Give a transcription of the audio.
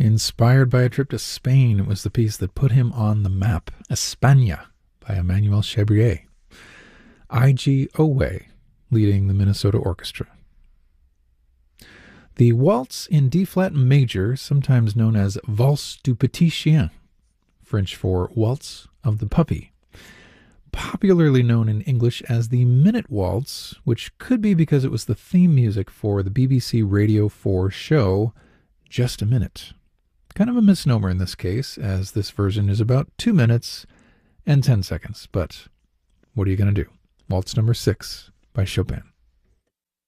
Inspired by a trip to Spain, it was the piece that put him on the map. España by Emmanuel Chabrier. I.G. Owe leading the Minnesota Orchestra. The waltz in D-flat major, sometimes known as Valse du Petit Chien, French for Waltz of the Puppy, popularly known in English as the Minute Waltz, which could be because it was the theme music for the BBC Radio 4 show Just a Minute. Kind of a misnomer in this case, as this version is about 2 minutes and 10 seconds, but what are you going to do? Waltz number 6 by Chopin.